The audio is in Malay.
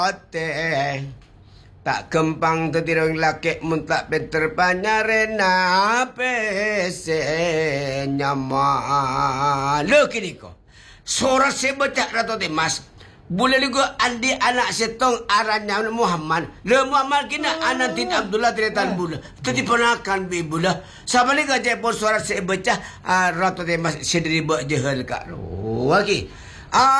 Ote tak kempang tetirong laki mun tak beter panyarena pese nyama lo kini ko surat sebecak Ratu Dimas boleh juga andi anak setong aranya Muhammad le Muhammad kena anak tin Abdullah Tritan bula tadi ponakan bi bula sama ni gajah pun surat sebecak Ratu Dimas sediri bak jehel kak lagi